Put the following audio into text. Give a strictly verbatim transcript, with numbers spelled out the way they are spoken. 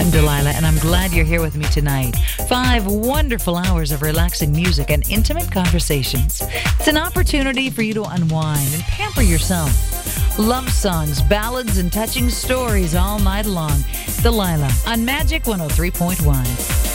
I'm Delilah, and I'm glad you're here with me tonight. Five wonderful hours of relaxing music and intimate conversations. It's an opportunity for you to unwind and pamper yourself. Love songs, ballads, and touching stories all night long. Delilah on Magic one oh three point one.